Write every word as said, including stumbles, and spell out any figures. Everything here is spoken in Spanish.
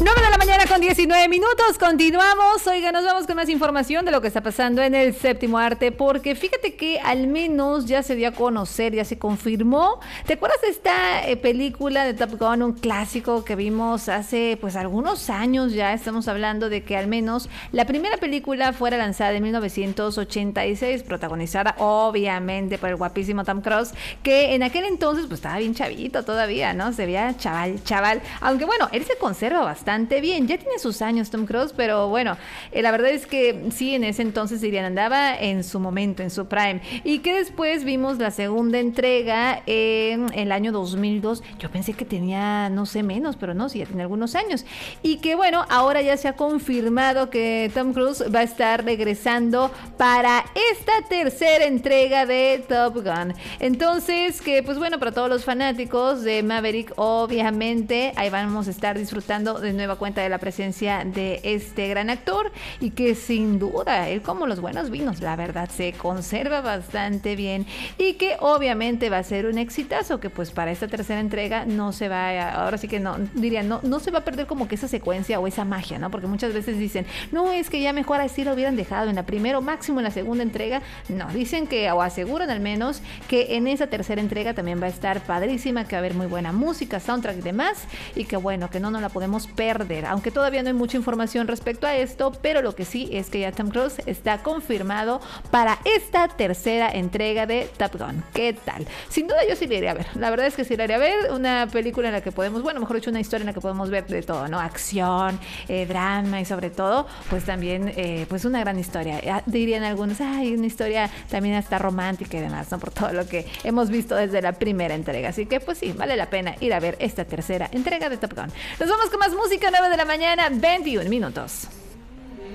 nueve de la mañana con diecinueve minutos, continuamos. Oiga, nos vamos con más información de lo que está pasando en el séptimo arte, porque fíjate que al menos ya se dio a conocer, ya se confirmó. ¿Te acuerdas de esta eh, película de Top Gun, un clásico que vimos hace pues algunos años ya? Estamos hablando de que al menos la primera película fuera lanzada en mil novecientos ochenta y seis, protagonizada obviamente por el guapísimo Tom Cruise, que en aquel entonces pues estaba bien chavito todavía, ¿no? Se veía chaval, chaval, aunque bueno, él se conserva bastante bien, ya tiene sus años Tom Cruise, pero bueno, eh, la verdad es que sí, en ese entonces dirían, andaba en su momento, en su prime, y que después vimos la segunda entrega en el año dos mil dos. Yo pensé que tenía, no sé, menos, pero no, sí, ya tiene algunos años, y que bueno, ahora ya se ha confirmado que Tom Cruise va a estar regresando para esta tercera entrega de Top Gun. Entonces, que pues bueno, para todos los fanáticos de Maverick, obviamente ahí vamos a estar disfrutando de nueva cuenta de la presencia de este gran actor, y que sin duda él, como los buenos vinos, la verdad se conserva bastante bien, y que obviamente va a ser un exitazo, que pues para esta tercera entrega no se va a, ahora sí que no, diría, no, no se va a perder como que esa secuencia o esa magia, ¿no? Porque muchas veces dicen, no, es que ya mejor así lo hubieran dejado en la primera o máximo en la segunda entrega. No, dicen que, o aseguran al menos, que en esa tercera entrega también va a estar padrísima, que va a haber muy buena música, soundtrack y demás, y que bueno, que no nos la podemos perder, aunque todavía no hay mucha información respecto a esto, pero lo que sí es que ya Tom Cruise está confirmado para esta tercera entrega de Top Gun. ¿Qué tal? Sin duda yo sí la iré a ver, la verdad es que sí la iré a ver, una película en la que podemos, bueno, mejor dicho, una historia en la que podemos ver de todo, ¿no? Acción, eh, drama y sobre todo, pues también, eh, pues una gran historia. Dirían algunos, ay, una historia también hasta romántica y demás, ¿no? Por todo lo que hemos visto desde la primera entrega. Así que, pues sí, vale la pena ir a ver esta tercera entrega de Top Gun. Nos vamos con más música, nueve de la mañana, veintiún minutos.